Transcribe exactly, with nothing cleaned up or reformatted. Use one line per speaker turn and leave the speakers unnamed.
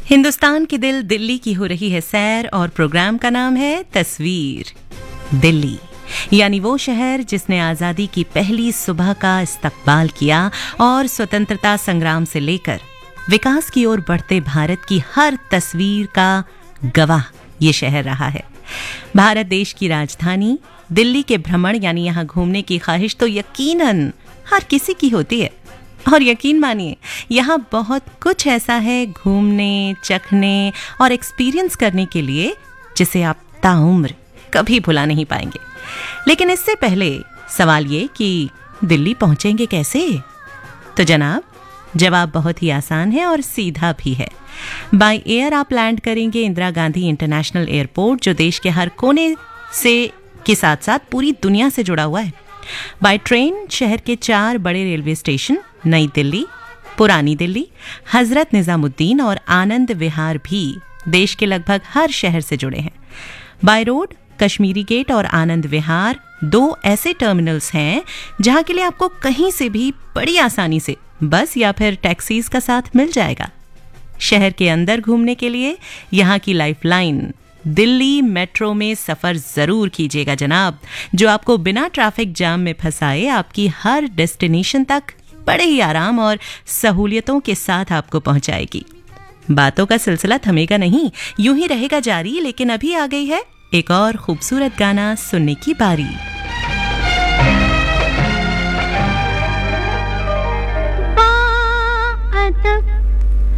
हिंदुस्तान की दिल दिल्ली की हो रही है सैर और प्रोग्राम का नाम है तस्वीर। दिल्ली यानी वो शहर जिसने आज़ादी की पहली सुबह का इस्तकबाल किया और स्वतंत्रता संग्राम से लेकर विकास की ओर बढ़ते भारत की हर तस्वीर का गवाह ये शहर रहा है। भारत देश की राजधानी दिल्ली के भ्रमण यानी यहाँ घूमने की ख्वाहिश तो यकीनन हर किसी की होती है। और यकीन मानिए यहाँ बहुत कुछ ऐसा है घूमने, चखने और एक्सपीरियंस करने के लिए जिसे आप ताउम्र कभी भुला नहीं पाएंगे। लेकिन इससे पहले सवाल ये कि दिल्ली पहुंचेंगे कैसे? तो जनाब, जवाब बहुत ही आसान है और सीधा भी है। बाय एयर आप लैंड करेंगे इंदिरा गांधी इंटरनेशनल एयरपोर्ट, जो देश के हर कोने से के साथ साथ पूरी दुनिया से जुड़ा हुआ है। बाय ट्रेन शहर के चार बड़े रेलवे स्टेशन नई दिल्ली, पुरानी दिल्ली, हजरत निजामुद्दीन और आनंद विहार भी देश के लगभग हर शहर से जुड़े हैं। बाय रोड कश्मीरी गेट और आनंद विहार दो ऐसे टर्मिनल्स हैं जहां के लिए आपको कहीं से भी बड़ी आसानी से बस या फिर टैक्सीज का साथ मिल जाएगा। शहर के अंदर घूमने के लिए यहाँ की लाइफलाइन दिल्ली मेट्रो में सफर जरूर कीजिएगा जनाब, जो आपको बिना ट्रैफिक जाम में फंसाए आपकी हर डेस्टिनेशन तक बड़े ही आराम और सहूलियतों के साथ आपको पहुंचाएगी। बातों का सिलसिला थमेगा नहीं, यूं ही रहेगा जारी। लेकिन अभी आ गई है एक और खूबसूरत गाना सुनने की बारी।